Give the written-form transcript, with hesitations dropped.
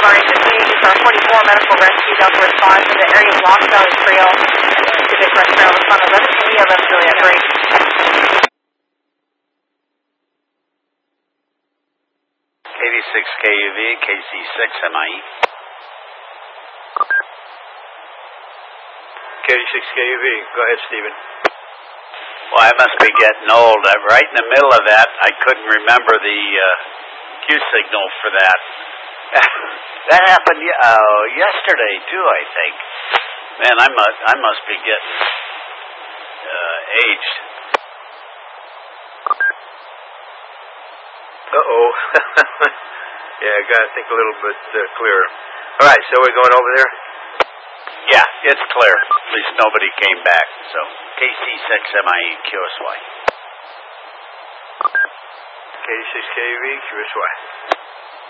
Sorry, 58 is our 44 medical rescue Delta response in the area of Lost Valley Trail and the Pacific Crest Trail. Respond 11 India, 11 Juliet, break. KV6KUV, KC6MIE. KV6KUV, go ahead, Stephen. Well, I must be getting old. I'm right in the middle of that. I couldn't remember the Q signal for that. That happened yesterday too, I think. Man, I must be getting aged. Uh-oh. Yeah, I got to think a little bit clearer. All right, so we're going over there? Yeah, it's clear. At least nobody came back. So, KC6MIE, QSY. KC6KUV, QSY.